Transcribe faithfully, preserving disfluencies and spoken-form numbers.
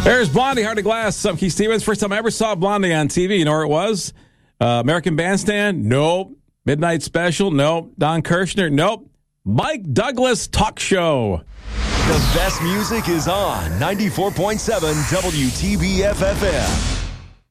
There's Blondie, Heart of Glass. I'm Keith Stevens. First time I ever saw Blondie on T V. You know where it was? Uh, American Bandstand? Nope. Midnight Special? Nope. Don Kirshner? Nope. Mike Douglas Talk Show. The best music is on ninety-four point seven W T B F F M.